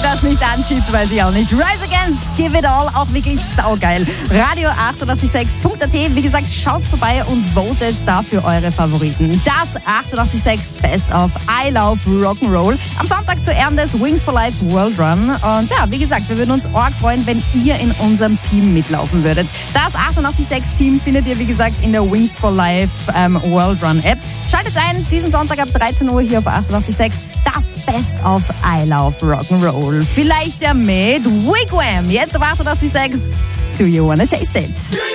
das nicht anschiebt, weiß ich auch nicht. Rise Against, Give It All, auch wirklich saugeil. Radio 886.at, wie gesagt, schaut vorbei und votet da für eure Favoriten. Das 886 Best of I Love Rock'n'Roll. Am Sonntag zu Ehren des Wings for Life World Run. Und ja, wie gesagt, wir würden uns arg freuen, wenn ihr in unserem Team mitlaufen würdet. Das 886 Team findet ihr, wie gesagt, in der Wings for Life World Run App. Schaltet ein, diesen Sonntag ab 13 Uhr hier auf 886. Das Best of I Love Rock'n'Roll. Vielleicht ja mit Wigwam. Jetzt auf 886. Do you wanna taste it?